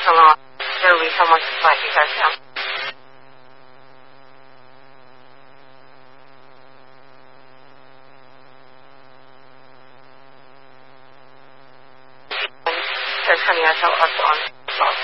Hello. Literally someone just let you guys down. They're coming out of us on.